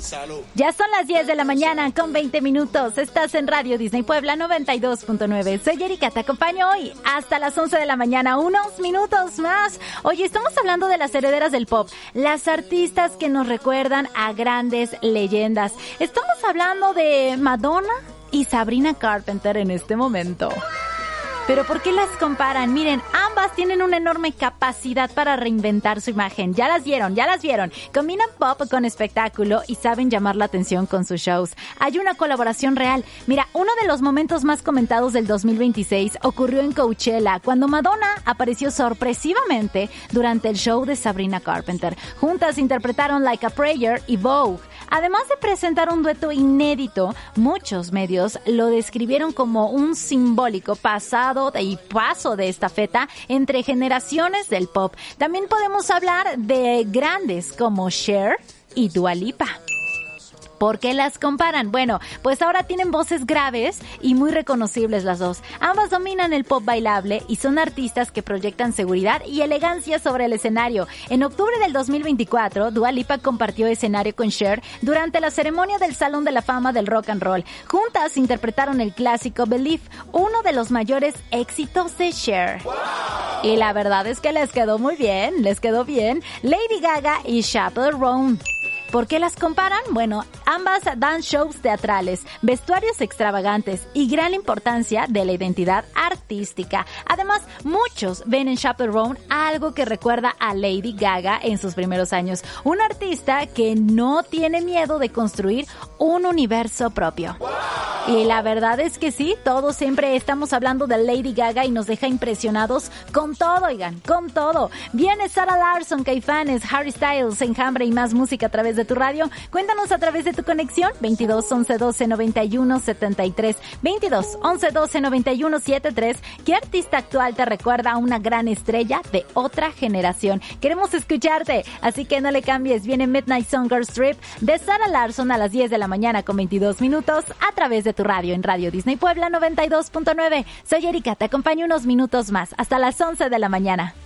Ya son las 10 de la mañana con 20 minutos. Estás en Radio Disney Puebla 92.9. Soy Erika, te acompaño hoy hasta las 11 de la mañana, unos minutos más. Oye, estamos hablando de las herederas del pop, las artistas que nos recuerdan a grandes leyendas. Estamos hablando de Madonna y Sabrina Carpenter en este momento. ¿Pero por qué las comparan? Miren, ambas tienen una enorme capacidad para reinventar su imagen. Ya las vieron. Combinan pop con espectáculo y saben llamar la atención con sus shows. Hay una colaboración real. Mira, uno de los momentos más comentados del 2026 ocurrió en Coachella, cuando Madonna apareció sorpresivamente durante el show de Sabrina Carpenter. Juntas interpretaron Like a Prayer y Vogue. Además de presentar un dueto inédito, muchos medios lo describieron como un simbólico pasado y paso de estafeta entre generaciones del pop. También podemos hablar de grandes como Cher y Dua Lipa. ¿Por qué las comparan? Bueno, pues ahora tienen voces graves y muy reconocibles las dos. Ambas dominan el pop bailable y son artistas que proyectan seguridad y elegancia sobre el escenario. En octubre del 2024, Dua Lipa compartió escenario con Cher durante la ceremonia del Salón de la Fama del Rock and Roll. Juntas interpretaron el clásico Believe, uno de los mayores éxitos de Cher. ¡Wow! Y la verdad es que les quedó bien. Lady Gaga y Chappell Roan. ¿Por qué las comparan? Bueno, ambas dan shows teatrales, vestuarios extravagantes y gran importancia de la identidad artística. Además, muchos ven en Chappell Roan algo que recuerda a Lady Gaga en sus primeros años. Una artista que no tiene miedo de construir un universo propio. Y la verdad es que sí, todos siempre estamos hablando de Lady Gaga y nos deja impresionados con todo, oigan, con todo. Viene Sarah Larsson, Caifanes, Harry Styles, Enjambre y más música a través de tu radio. Cuéntanos a través de tu conexión 22 11 12 91 73 22 11 12 91 73. ¿Qué artista actual te recuerda a una gran estrella de otra generación? Queremos escucharte, así que no le cambies. Viene Midnight Song Girls Trip de Sarah Larsson a las 10 de la mañana con 22 minutos a través de tu radio en Radio Disney Puebla 92.9. Soy Erika, te acompaño unos minutos más hasta las 11 de la mañana.